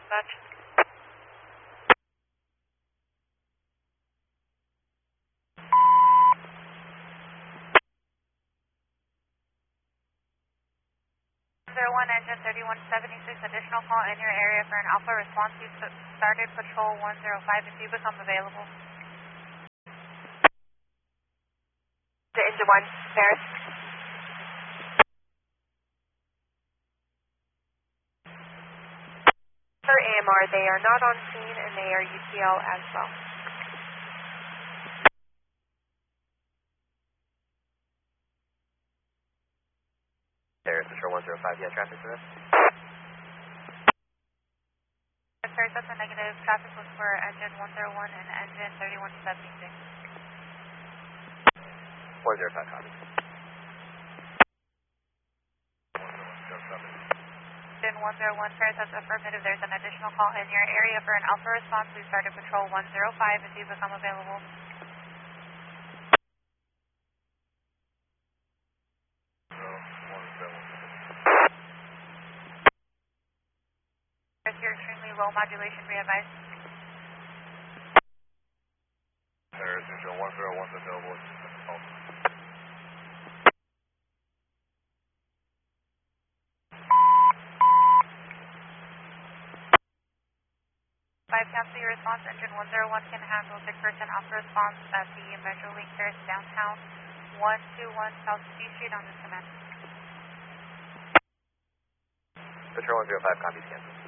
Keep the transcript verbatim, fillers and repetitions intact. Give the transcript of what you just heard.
dispatch. zero one engine thirty-one seventy-six, additional call in your area for an Alpha response. You started patrol one zero five if you become available. The engine one, Paris. For A M R, they are not on scene and they are U T L as well. Paris, Patrol one zero five, yeah, traffic for this. Paris, that's a negative. Traffic was for engine one zero one and engine thirty-one seventy-six. one zero five, copy. Engine one zero one, Paris, that's affirmative. There's an additional call in your area for an Alpha response. We started patrol one zero five if you become available. You're extremely low modulation, re-advise. Paris, Angel one zero one is available. Five, cancel your response. Engine one zero one can handle six percent Alpha response at the Metrolink Paris downtown, one two one South C Street on this command. Patrol one zero five, copy, cancel.